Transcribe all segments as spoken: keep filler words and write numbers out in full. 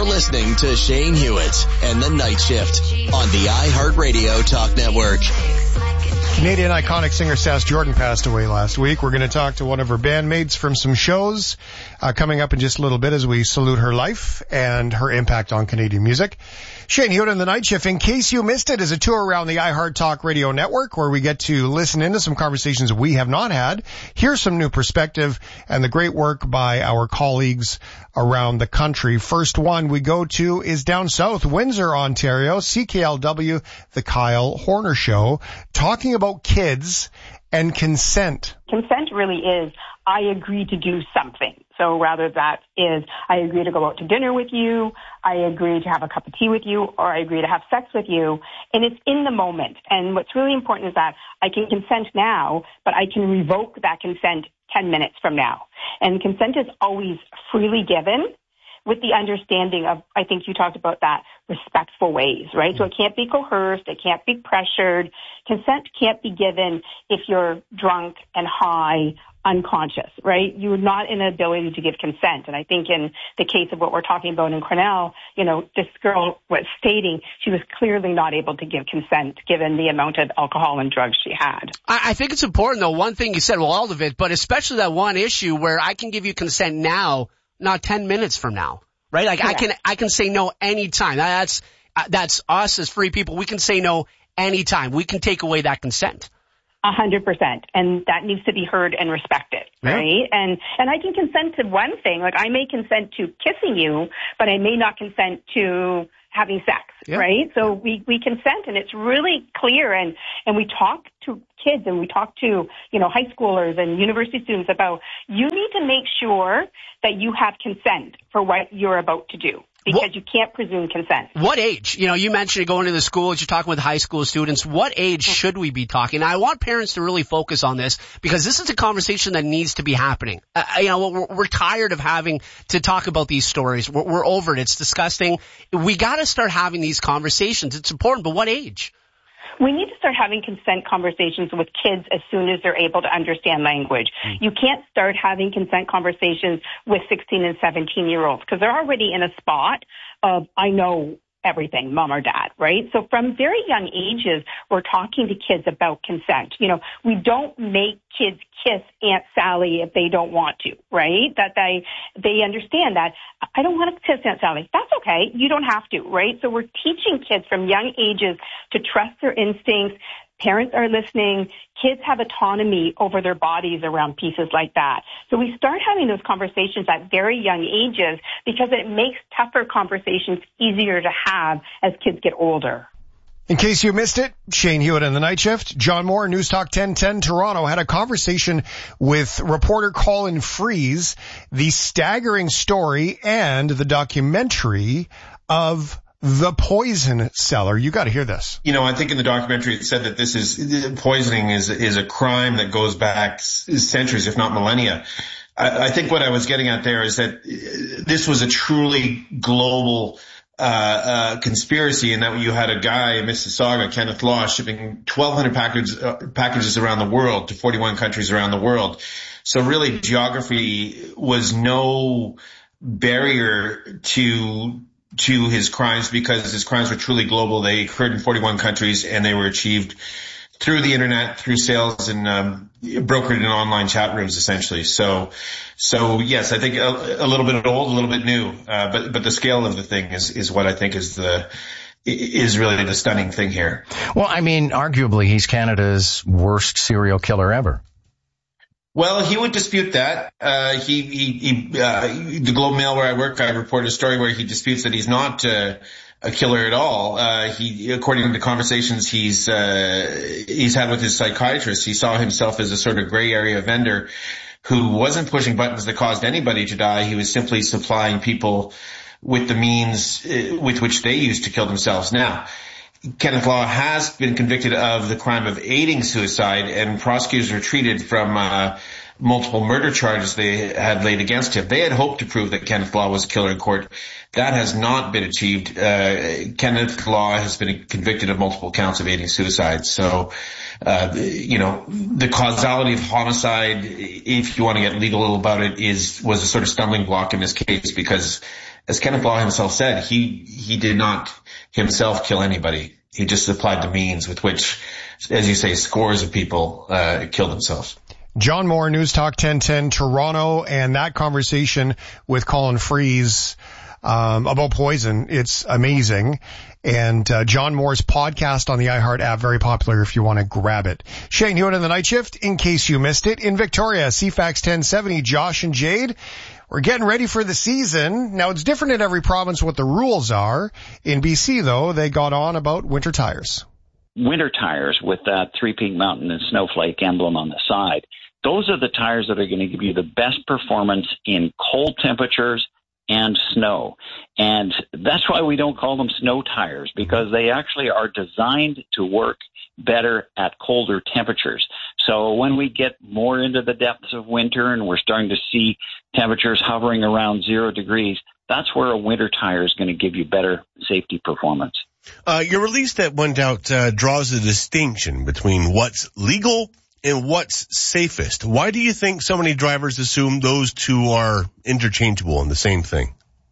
listening to Shane Hewitt and the Night Shift on the iHeartRadio Talk Network. Canadian iconic singer Sass Jordan passed away last week. We're going to talk to one of her bandmates from some shows uh, coming up in just a little bit as we salute her life and her impact on Canadian music. Shane Hewitt and the Night Shift, in case you missed it, is a tour around the iHeart Talk Radio Network where we get to listen into some conversations we have not had, hear some new perspective, and the great work by our colleagues around the country. First one we go to is down south, Windsor, Ontario, C K L W, The Kyle Horner Show, talking about kids and consent. Consent really is, I agree to do something. So rather that is, I agree to go out to dinner with you, I agree to have a cup of tea with you, or I agree to have sex with you. And it's in the moment. And what's really important is that I can consent now, but I can revoke that consent ten minutes from now. And consent is always freely given, with the understanding of, I think you talked about that, respectful ways, right? So it can't be coerced, it can't be pressured. Consent can't be given if you're drunk and high, unconscious, right? You're not in an ability to give consent. And I think in the case of what we're talking about in Cornell, you know, this girl was stating she was clearly not able to give consent given the amount of alcohol and drugs she had. I, I think it's important, though, one thing you said, well, all of it, but especially that one issue where I can give you consent now, not ten minutes from now, right? Like yeah. I can, I can say no anytime. That's, that's us as free people. We can say no anytime. We can take away that consent. A hundred percent. And that needs to be heard and respected, yeah. right? And, and I can consent to one thing, like I may consent to kissing you, but I may not consent to having sex, yeah. right? So we, we consent and it's really clear and, and we talk to kids and we talk to, you know, high schoolers and university students about you need to make sure that you have consent for what you're about to do. Because what, you can't presume consent. What age? You know, you mentioned going to the schools, you're talking with high school students. What age should we be talking? I want parents to really focus on this because this is a conversation that needs to be happening. Uh, you know, we're, we're tired of having to talk about these stories. We're, we're over it. It's disgusting. We got to start having these conversations. It's important, but what age? We need to start having consent conversations with kids as soon as they're able to understand language. Mm. You can't start having consent conversations with sixteen and seventeen-year-olds because they're already in a spot of, I know everything, mom or dad, right? So from very young ages, we're talking to kids about consent. You know, we don't make kids kiss Aunt Sally if they don't want to, right? That they, they understand that I don't want to kiss Aunt Sally. That's okay. You don't have to, right? So we're teaching kids from young ages to trust their instincts. Parents are listening. Kids have autonomy over their bodies around pieces like that. So we start having those conversations at very young ages because it makes tougher conversations easier to have as kids get older. In case you missed it, Shane Hewitt and the Night Shift. John Moore, News Talk ten ten Toronto, had a conversation with reporter Colin Freeze, the staggering story and the documentary of The Poison Cellar. You got to hear this. You know, I think in the documentary it said that this is poisoning is is a crime that goes back centuries, if not millennia. I, I think what I was getting at there is that this was a truly global uh, uh conspiracy, in that you had a guy in Mississauga, Kenneth Law, shipping twelve hundred packages uh, packages around the world to forty-one countries around the world. So really, geography was no barrier to to his crimes because his crimes were truly global. They occurred in forty-one countries and they were achieved through the internet, through sales and um, brokered in online chat rooms, essentially. So, so yes, I think a, a little bit old, a little bit new, uh, but but the scale of the thing is is what I think is the is really the stunning thing here. Well, I mean, arguably, he's Canada's worst serial killer ever. Well, he would dispute that. Uh, he, he, he uh, the Globe and Mail where I work, I reported a story where he disputes that he's not uh, a killer at all. Uh, he, according to conversations he's, uh, he's had with his psychiatrist, he saw himself as a sort of gray area vendor who wasn't pushing buttons that caused anybody to die. He was simply supplying people with the means uh, with which they used to kill themselves. Now, Kenneth Law has been convicted of the crime of aiding suicide, and prosecutors retreated from uh, multiple murder charges they had laid against him. They had hoped to prove that Kenneth Law was a killer in court. That has not been achieved. Uh, Kenneth Law has been convicted of multiple counts of aiding suicide. So, uh, you know, the causality of homicide, if you want to get legal about it, is was a sort of stumbling block in this case because as Kenneth Law himself said, he, he did not himself kill anybody. He just supplied the means with which, as you say, scores of people, uh, killed themselves. John Moore, News Talk ten ten Toronto, and that conversation with Colin Freeze, um, about poison. It's amazing. And, uh, John Moore's podcast on the iHeart app, very popular if you want to grab it. Shane Hewitt in the Night Shift, in case you missed it. In Victoria, C FAX ten seventy, Josh and Jade. We're getting ready for the season. Now, it's different in every province what the rules are. In B C, though, they got on about winter tires. Winter tires with that Three Peak Mountain and Snowflake emblem on the side. Those are the tires that are going to give you the best performance in cold temperatures and snow. And that's why we don't call them snow tires, because they actually are designed to work better at colder temperatures. So when we get more into the depths of winter and we're starting to see temperatures hovering around zero degrees, that's where a winter tire is going to give you better safety performance. Uh, your release that went out uh, draws a distinction between what's legal and what's safest. Why do you think so many drivers assume those two are interchangeable and the same thing?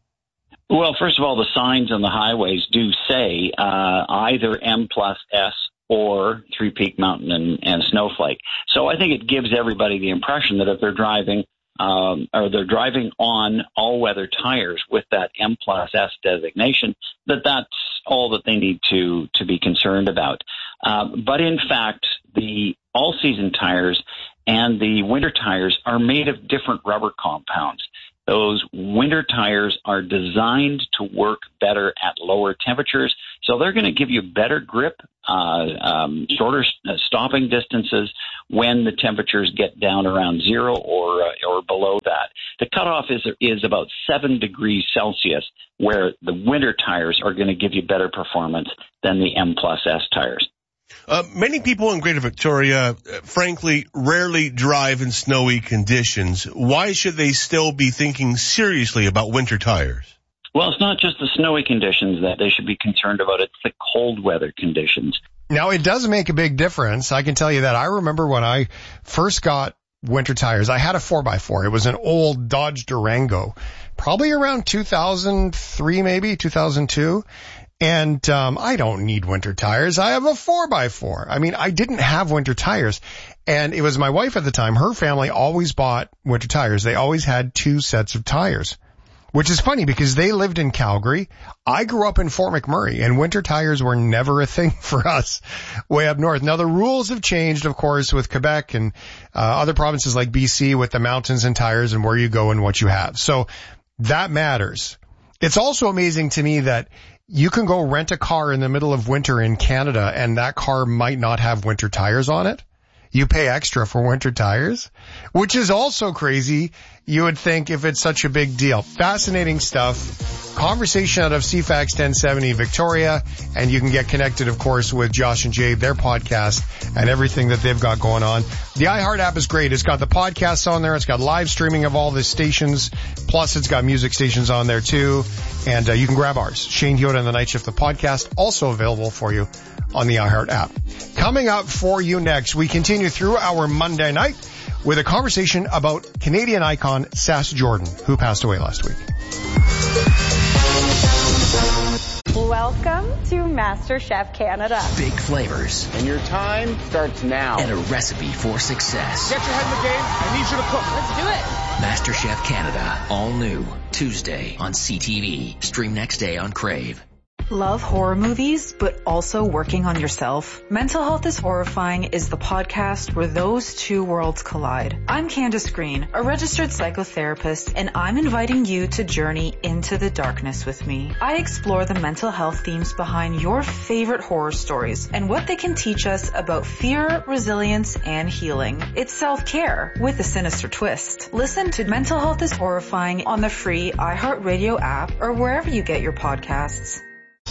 Well, first of all, the signs on the highways do say uh, either M plus S or Three Peak Mountain and, and Snowflake. So I think it gives everybody the impression that if they're driving um, or they're driving on all-weather tires with that M plus S designation, that that's all that they need to to be concerned about. Uh, but in fact, the all-season tires and the winter tires are made of different rubber compounds. Those winter tires are designed to work better at lower temperatures, so they're going to give you better grip, uh, um, shorter stopping distances when the temperatures get down around zero or uh, or below that. The cutoff is is about seven degrees Celsius, where the winter tires are going to give you better performance than the M plus S tires. Uh, many people in Greater Victoria, uh, frankly, rarely drive in snowy conditions. Why should they still be thinking seriously about winter tires? Well, it's not just the snowy conditions that they should be concerned about. It's the cold weather conditions. Now, it does make a big difference. I can tell you that. I remember when I first got winter tires, I had a four by four. It was an old Dodge Durango, probably around two thousand three, maybe two thousand two. And, um, I don't need winter tires. I have a four by four. I mean, I didn't have winter tires. And it was my wife at the time. Her family always bought winter tires. They always had two sets of tires, which is funny because they lived in Calgary. I grew up in Fort McMurray, and winter tires were never a thing for us way up north. Now, the rules have changed, of course, with Quebec and uh, other provinces like B C with the mountains and tires and where you go and what you have. So that matters. It's also amazing to me that you can go rent a car in the middle of winter in Canada and that car might not have winter tires on it. You pay extra for winter tires, which is also crazy. You would think if it's such a big deal. Fascinating stuff. Conversation out of C FAX ten seventy Victoria. And you can get connected, of course, with Josh and Jade, their podcast, and everything that they've got going on. The iHeart app is great. It's got the podcasts on there. It's got live streaming of all the stations. Plus, it's got music stations on there, too. And uh, you can grab ours. Shane Hewitt and the Night Shift, the podcast, also available for you on the iHeart app. Coming up for you next, we continue through our Monday night with a conversation about Canadian icon Sass Jordan, who passed away last week. Welcome to MasterChef Canada. Big flavors. And your time starts now. And a recipe for success. Get your head in the game. I need you to cook. Let's do it. MasterChef Canada. All new. Tuesday on C T V. Stream next day on Crave. Love horror movies, but also working on yourself? Mental Health is Horrifying is the podcast where those two worlds collide. I'm Candace Green, a registered psychotherapist, and I'm inviting you to journey into the darkness with me. I explore the mental health themes behind your favorite horror stories and what they can teach us about fear, resilience, and healing. It's self-care with a sinister twist. Listen to Mental Health is Horrifying on the free iHeartRadio app or wherever you get your podcasts.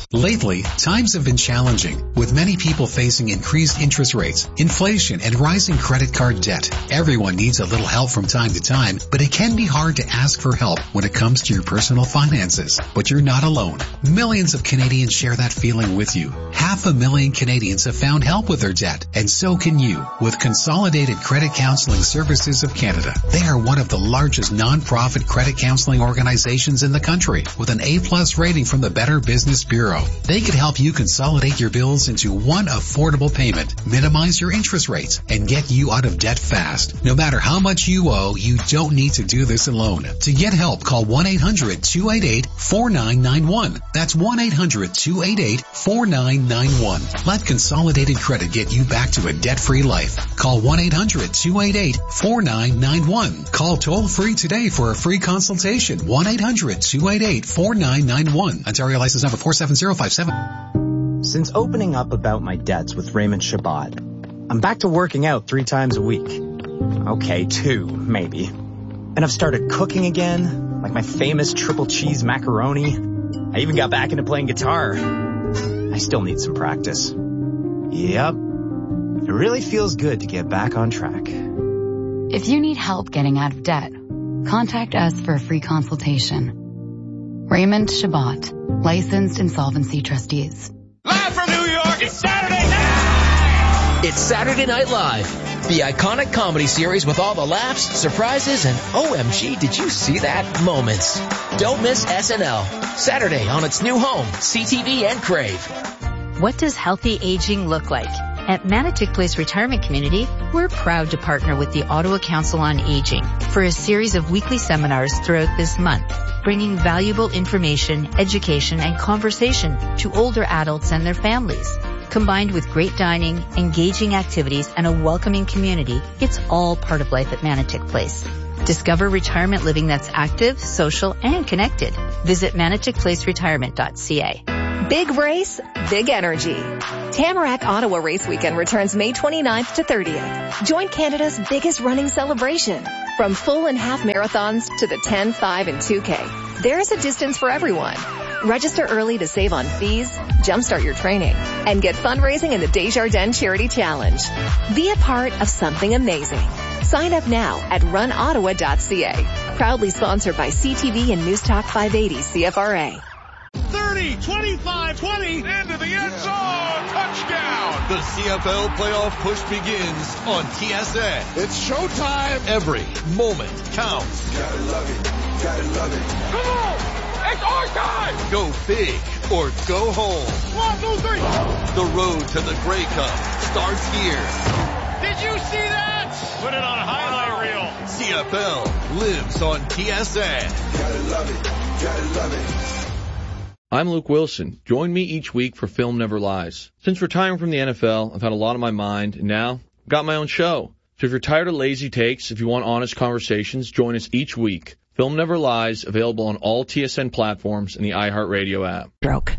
Lately, times have been challenging, with many people facing increased interest rates, inflation, and rising credit card debt. Everyone needs a little help from time to time, but it can be hard to ask for help when it comes to your personal finances. But you're not alone. Millions of Canadians share that feeling with you. Half a million Canadians have found help with their debt, and so can you, with Consolidated Credit Counseling Services of Canada. They are one of the largest non-profit credit counseling organizations in the country, with an A-plus rating from the Better Business Bureau. They could help you consolidate your bills into one affordable payment, minimize your interest rates, and get you out of debt fast. No matter how much you owe, you don't need to do this alone. To get help, call one eight hundred two eight eight four nine nine one. That's one eight hundred two eight eight four nine nine one. Let Consolidated Credit get you back to a debt-free life. Call one eight hundred two eight eight four nine nine one. Call toll-free today for a free consultation. one eight hundred two eight eight four nine nine one. Ontario license number four seven zero five seven. Since opening up about my debts with Raymond Shabbat, I'm back to working out three times a week. Okay, two, maybe. And I've started cooking again, like my famous triple cheese macaroni. I even got back into playing guitar. I still need some practice. Yep. It really feels good to get back on track. If you need help getting out of debt, contact us for a free consultation. Raymond Shabbat, licensed insolvency trustees. Live from New York, it's Saturday night! It's Saturday Night Live, the iconic comedy series with all the laughs, surprises, and O M G, did you see that moments. Don't miss S N L, Saturday on its new home, C T V and Crave. What does healthy aging look like? At Manotick Place Retirement Community, we're proud to partner with the Ottawa Council on Aging for a series of weekly seminars throughout this month, bringing valuable information, education, and conversation to older adults and their families. Combined with great dining, engaging activities, and a welcoming community, it's all part of life at Manotick Place. Discover retirement living that's active, social, and connected. Visit manotick place retirement dot c a. Big race, big energy. Tamarack Ottawa Race Weekend returns May twenty-ninth to thirtieth. Join Canada's biggest running celebration. From full and half marathons to the ten, five, and two K, there's a distance for everyone. Register early to save on fees, jumpstart your training, and get fundraising in the Desjardins Charity Challenge. Be a part of something amazing. Sign up now at run ottawa dot c a. Proudly sponsored by C T V and News Talk five eighty C F R A. thirty, twenty-five, twenty, into the end zone, touchdown! The C F L playoff push begins on T S N. It's showtime. Every moment counts. Gotta love it, gotta love it. Come on! It's our time! Go big or go home. One, two, three. The road to the Grey Cup starts here. Did you see that? Put it on a highlight reel. C F L lives on T S N. Gotta love it, gotta love it. I'm Luke Wilson. Join me each week for Film Never Lies. Since retiring from the N F L, I've had a lot on my mind, and now I've got my own show. So if you're tired of lazy takes, if you want honest conversations, join us each week. Film Never Lies, available on all T S N platforms and the iHeartRadio app. Broke.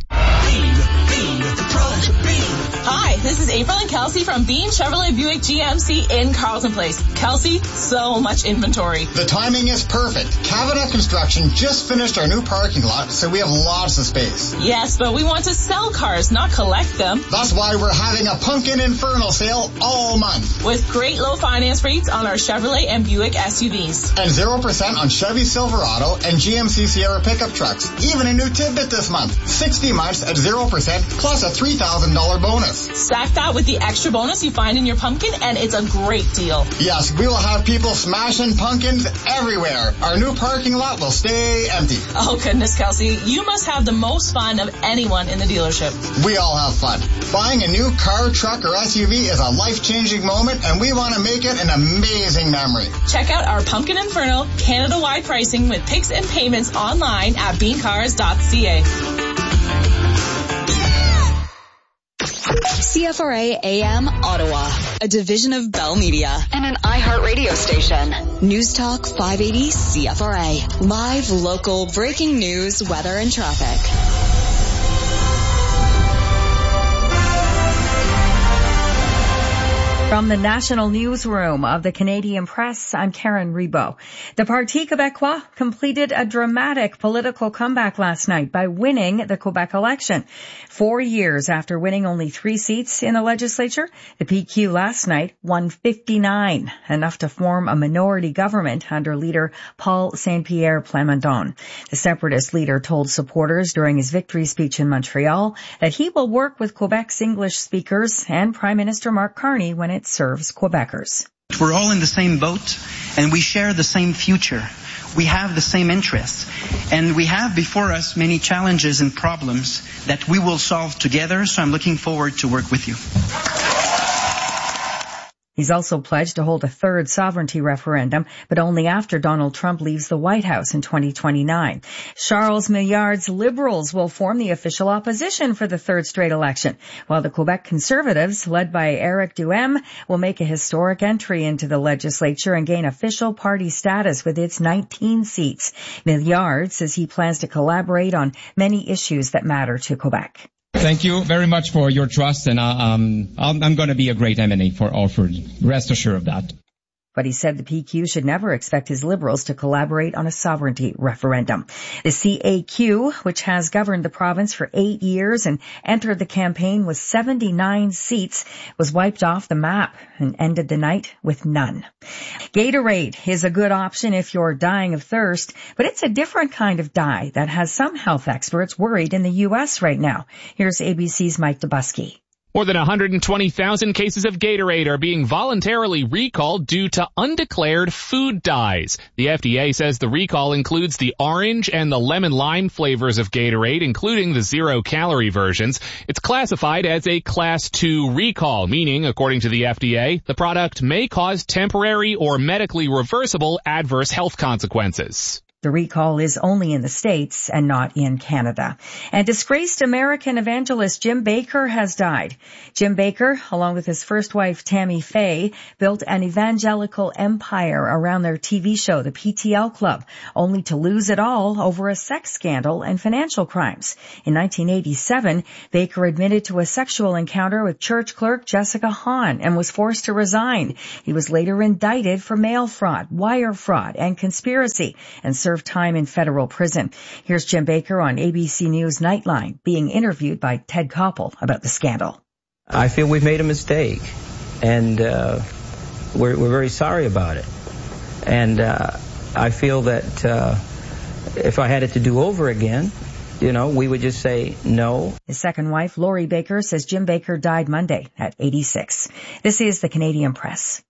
Hi, this is April and Kelsey from Bean Chevrolet Buick G M C in Carlton Place. Kelsey, so much inventory. The timing is perfect. Cabinet Construction just finished our new parking lot, so we have lots of space. Yes, but we want to sell cars, not collect them. That's why we're having a Pumpkin Inferno sale all month. With great low finance rates on our Chevrolet and Buick S U Vs. And zero percent on Chevy Silverado and G M C Sierra pickup trucks. Even a new tidbit this month. sixty months at zero percent plus a three thousand dollars bonus. Stack that with the extra bonus you find in your pumpkin, and it's a great deal. Yes, we will have people smashing pumpkins everywhere. Our new parking lot will stay empty. Oh, goodness, Kelsey. You must have the most fun of anyone in the dealership. We all have fun. Buying a new car, truck, or S U V is a life-changing moment, and we want to make it an amazing memory. Check out our Pumpkin Inferno Canada-wide pricing with picks and payments online at bean cars dot c a. C F R A A M Ottawa, a division of Bell Media and an iHeartRadio station. News Talk five eighty C F R A. Live, local, breaking news, weather, and traffic. From the national newsroom of the Canadian Press, I'm Karen Rebo. The Parti Québécois completed a dramatic political comeback last night by winning the Quebec election. Four years after winning only three seats in the legislature, the P Q last night won fifty-nine, enough to form a minority government under leader Paul Saint-Pierre Plamondon. The separatist leader told supporters during his victory speech in Montreal that he will work with Quebec's English speakers and Prime Minister Mark Carney when it serves Quebecers. We're all in the same boat, and we share the same future. We have the same interests, and we have before us many challenges and problems that we will solve together, so I'm looking forward to work with you. He's also pledged to hold a third sovereignty referendum, but only after Donald Trump leaves the White House in twenty twenty-nine. Charles Milliard's Liberals will form the official opposition for the third straight election, while the Quebec Conservatives, led by Éric Duhem, will make a historic entry into the legislature and gain official party status with its nineteen seats. Milliard says he plans to collaborate on many issues that matter to Quebec. Thank you very much for your trust, and uh, um, I'm, I'm going to be a great M N A for Alford. Rest assured of that. But he said the P Q should never expect his Liberals to collaborate on a sovereignty referendum. The C A Q, which has governed the province for eight years and entered the campaign with seventy-nine seats, was wiped off the map and ended the night with none. Gatorade is a good option if you're dying of thirst, but it's a different kind of die that has some health experts worried in the U S right now. Here's A B C's Mike Dubusky. More than one hundred twenty thousand cases of Gatorade are being voluntarily recalled due to undeclared food dyes. The F D A says the recall includes the orange and the lemon lime flavors of Gatorade, including the zero-calorie versions. It's classified as a Class two recall, meaning, according to the F D A, the product may cause temporary or medically reversible adverse health consequences. The recall is only in the States and not in Canada. And disgraced American evangelist Jim Bakker has died. Jim Bakker, along with his first wife Tammy Faye, built an evangelical empire around their T V show, the P T L Club, only to lose it all over a sex scandal and financial crimes. In nineteen eighty-seven, Bakker admitted to a sexual encounter with church clerk Jessica Hahn and was forced to resign. He was later indicted for mail fraud, wire fraud, and conspiracy, and served time in federal prison. Here's Jim Bakker on A B C News Nightline being interviewed by Ted Koppel about the scandal. I feel we've made a mistake, and uh, we're, we're very sorry about it. And uh, I feel that uh, if I had it to do over again, you know, we would just say no. His second wife, Lori Bakker, says Jim Bakker died Monday at eighty-six. This is the Canadian Press.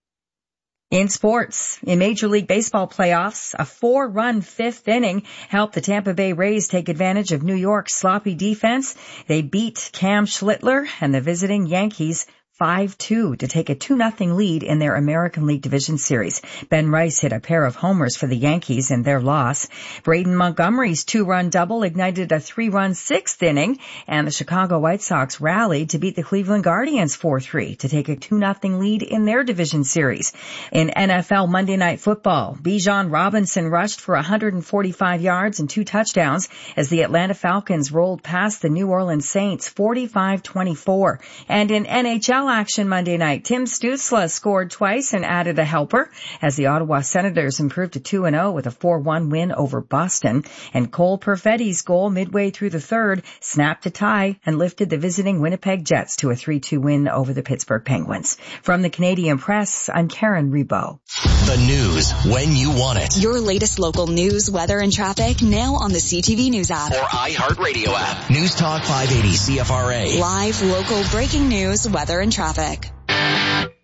In sports, in Major League Baseball playoffs, a four-run fifth inning helped the Tampa Bay Rays take advantage of New York's sloppy defense. They beat Cam Schlittler and the visiting Yankees five two to take a two nothing lead in their American League Division Series. Ben Rice hit a pair of homers for the Yankees in their loss. Braden Montgomery's two-run double ignited a three-run sixth inning, and the Chicago White Sox rallied to beat the Cleveland Guardians four three to take a two nothing lead in their Division Series. In N F L Monday Night Football, Bijan Robinson rushed for one hundred forty-five yards and two touchdowns as the Atlanta Falcons rolled past the New Orleans Saints forty-five twenty-four. And in N H L action Monday night, Tim Stützle scored twice and added a helper as the Ottawa Senators improved to two and oh with a four one win over Boston. And Cole Perfetti's goal midway through the third snapped a tie and lifted the visiting Winnipeg Jets to a three two win over the Pittsburgh Penguins. From the Canadian Press, I'm Karen Rebo. The news when you want it. Your latest local news, weather, and traffic now on the C T V News app or iHeartRadio app. News Talk five eighty C F R A. Live local breaking news, weather, and traffic.